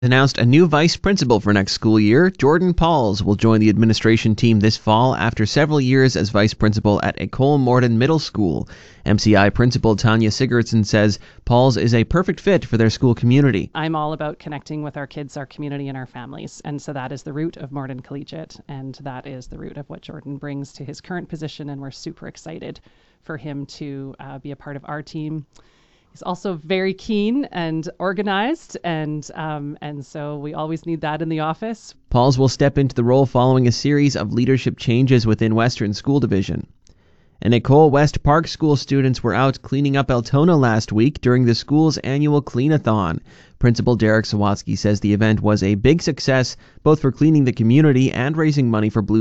Announced a new vice principal for next school year. Jordan Pauls will join the administration team this fall after several years as vice principal at École Morden Middle School. MCI principal Tanya Sigurdsson says Pauls is a perfect fit for their school community. I'm all about connecting with our kids, our community, and our families. And so that is the root of Morden Collegiate. And that is the root of what Jordan brings to his current position. And we're super excited for him to be a part of our team. He's also very keen and organized, and so we always need that in the office. Pauls will step into the role following a series of leadership changes within Western School Division. And Nicole West Park School students were out cleaning up Altona last week during the school's annual Clean-a-thon. Principal Derek Sawatsky says the event was a big success, both for cleaning the community and raising money for Blue